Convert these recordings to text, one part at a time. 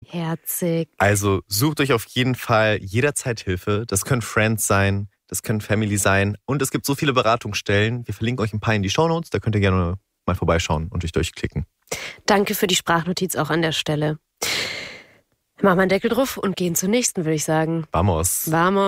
Herzig. Also sucht euch auf jeden Fall jederzeit Hilfe. Das können Friends sein, das können Family sein. Und es gibt so viele Beratungsstellen. Wir verlinken euch ein paar in die Shownotes. Da könnt ihr gerne mal vorbeischauen und euch durchklicken. Danke für die Sprachnotiz auch an der Stelle. Machen wir einen Deckel drauf und gehen zur nächsten, würde ich sagen. Vamos.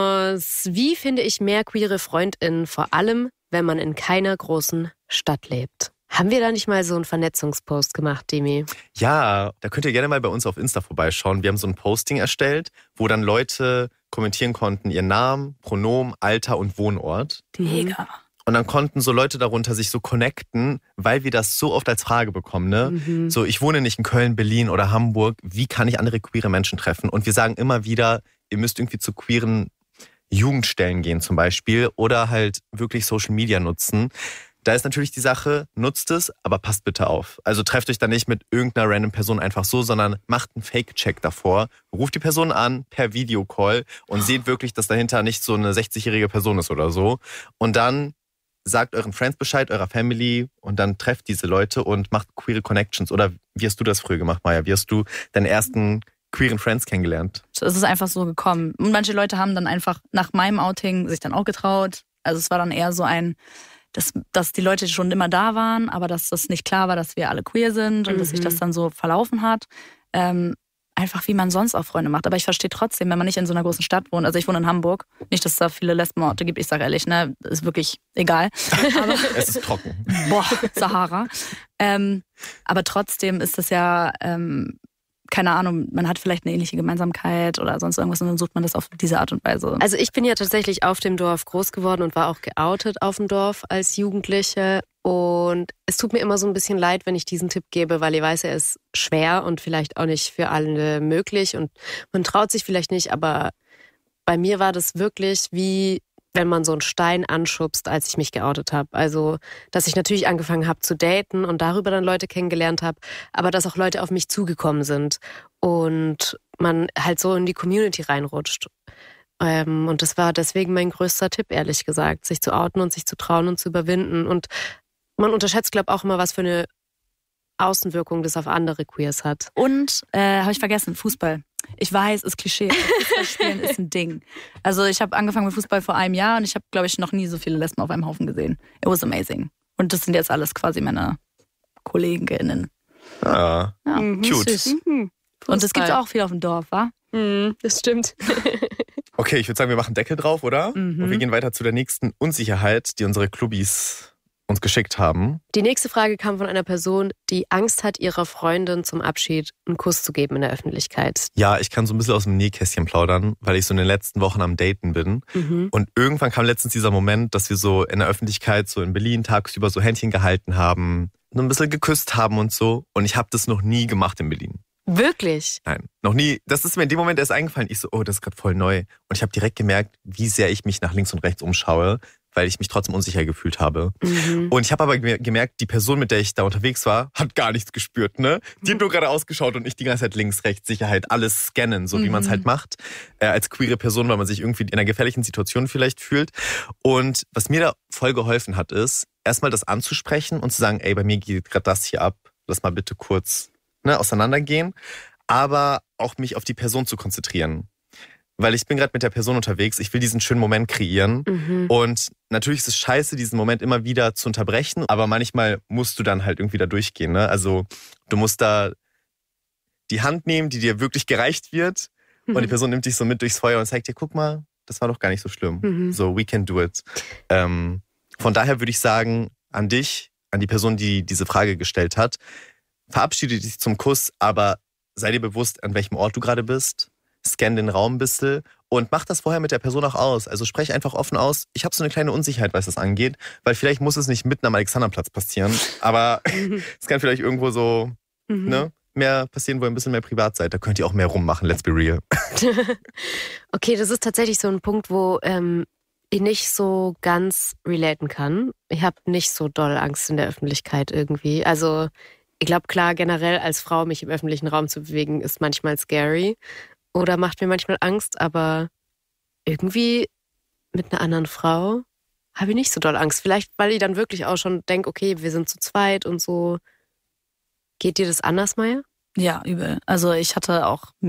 Wie finde ich mehr queere FreundInnen, vor allem, wenn man in keiner großen Stadt lebt? Haben wir da nicht mal so einen Vernetzungspost gemacht, Demi? Ja, da könnt ihr gerne mal bei uns auf Insta vorbeischauen. Wir haben so ein Posting erstellt, wo dann Leute kommentieren konnten, ihren Namen, Pronomen, Alter und Wohnort. Mega. Und dann konnten so Leute darunter sich so connecten, weil wir das so oft als Frage bekommen, ne? So, ich wohne nicht in Köln, Berlin oder Hamburg. Wie kann ich andere queere Menschen treffen? Und wir sagen immer wieder, ihr müsst irgendwie zu queeren Jugendstellen gehen zum Beispiel oder halt wirklich Social Media nutzen. Da ist natürlich die Sache, nutzt es, aber passt bitte auf. Also trefft euch da nicht mit irgendeiner random Person einfach so, sondern macht einen Fake-Check davor, ruft die Person an per Videocall und seht wirklich, dass dahinter nicht so eine 60-jährige Person ist oder so. Und dann sagt euren Friends Bescheid, eurer Family und dann trefft diese Leute und macht queere Connections. Oder wie hast du das früher gemacht, Maya? Wie hast du deine ersten queeren Friends kennengelernt? Es ist einfach so gekommen. Und manche Leute haben dann einfach nach meinem Outing sich dann auch getraut. Also es war dann eher so dass die Leute schon immer da waren, aber dass das nicht klar war, dass wir alle queer sind und dass sich das dann so verlaufen hat. Einfach wie man sonst auch Freunde macht. Aber ich verstehe trotzdem, wenn man nicht in so einer großen Stadt wohnt. Also ich wohne in Hamburg. Nicht, dass es da viele Lesbenorte gibt. Ich sage ehrlich, ne, ist wirklich egal. Aber Es ist trocken. Boah, Sahara. Aber trotzdem ist das ja, keine Ahnung, man hat vielleicht eine ähnliche Gemeinsamkeit oder sonst irgendwas und dann sucht man das auf diese Art und Weise. Also ich bin ja tatsächlich auf dem Dorf groß geworden und war auch geoutet auf dem Dorf als Jugendliche. Und es tut mir immer so ein bisschen leid, wenn ich diesen Tipp gebe, weil ich weiß, er ist schwer und vielleicht auch nicht für alle möglich und man traut sich vielleicht nicht, aber bei mir war das wirklich wie, wenn man so einen Stein anschubst, als ich mich geoutet habe. Also, dass ich natürlich angefangen habe zu daten und darüber dann Leute kennengelernt habe, aber dass auch Leute auf mich zugekommen sind und man halt so in die Community reinrutscht. Und das war deswegen mein größter Tipp, ehrlich gesagt, sich zu outen und sich zu trauen und zu überwinden. Und man unterschätzt, glaube ich, auch immer, was für eine Außenwirkung das auf andere Queers hat. Und, habe ich vergessen, Fußball. Ich weiß, ist Klischee. Fußballspielen ist ein Ding. Also ich habe angefangen mit Fußball vor einem Jahr und ich habe, glaube ich, noch nie so viele Lesben auf einem Haufen gesehen. It was amazing. Und das sind jetzt alles quasi meine KollegInnen. Ah, Ja. cute. Süß. Und es gibt auch viel auf dem Dorf, wa? Das stimmt. Okay, ich würde sagen, wir machen Deckel drauf, oder? Und wir gehen weiter zu der nächsten Unsicherheit, die unsere Clubbies uns geschickt haben. Die nächste Frage kam von einer Person, die Angst hat, ihrer Freundin zum Abschied einen Kuss zu geben in der Öffentlichkeit. Ja, ich kann so ein bisschen aus dem Nähkästchen plaudern, weil ich so in den letzten Wochen am Daten bin. Und irgendwann kam letztens dieser Moment, dass wir so in der Öffentlichkeit, so in Berlin tagsüber so Händchen gehalten haben, so ein bisschen geküsst haben und so. Und ich habe das noch nie gemacht in Berlin. Wirklich? Nein, noch nie. Das ist mir in dem Moment erst eingefallen. Ich so, oh, das ist gerade voll neu. Und ich habe direkt gemerkt, wie sehr ich mich nach links und rechts umschaue, weil ich mich trotzdem unsicher gefühlt habe. Und ich habe aber gemerkt, die Person, mit der ich da unterwegs war, hat gar nichts gespürt, ne? Die hat nur gerade ausgeschaut und ich die ganze Zeit links, rechts, Sicherheit, alles scannen, so wie man es halt macht. Als queere Person, weil man sich irgendwie in einer gefährlichen Situation vielleicht fühlt. Und was mir da voll geholfen hat, ist, erstmal das anzusprechen und zu sagen, ey, bei mir geht gerade das hier ab. Lass mal bitte kurz auseinandergehen. Aber auch mich auf die Person zu konzentrieren. Weil ich bin gerade mit der Person unterwegs, ich will diesen schönen Moment kreieren. Und natürlich ist es scheiße, diesen Moment immer wieder zu unterbrechen, aber manchmal musst du dann halt irgendwie da durchgehen. Ne? Also du musst da die Hand nehmen, die dir wirklich gereicht wird und die Person nimmt dich so mit durchs Feuer und zeigt dir, guck mal, das war doch gar nicht so schlimm. So, we can do it. Von daher würde ich sagen, an dich, an die Person, die diese Frage gestellt hat, verabschiede dich zum Kuss, aber sei dir bewusst, an welchem Ort du gerade bist. Scan den Raum ein bisschen und mach das vorher mit der Person auch aus. Also sprech einfach offen aus. Ich habe so eine kleine Unsicherheit, was das angeht, weil vielleicht muss es nicht mitten am Alexanderplatz passieren, aber es kann vielleicht irgendwo so mehr passieren, wo ihr ein bisschen mehr privat seid. Da könnt ihr auch mehr rummachen, let's be real. Okay, das ist tatsächlich so ein Punkt, wo ich nicht so ganz relaten kann. Ich habe nicht so doll Angst in der Öffentlichkeit irgendwie. Also ich glaube, klar, generell als Frau mich im öffentlichen Raum zu bewegen, ist manchmal scary. Oder macht mir manchmal Angst, aber irgendwie mit einer anderen Frau habe ich nicht so doll Angst. Vielleicht, weil ich dann wirklich auch schon denke, okay, wir sind zu zweit und so. Geht dir das anders, Maya? Ja, übel. Also ich hatte auch